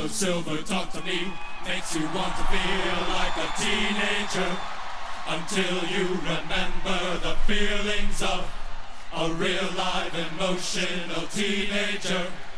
the silver talk to me makes you want to feel like a teenager, until you remember the feelings of a real live emotional teenager.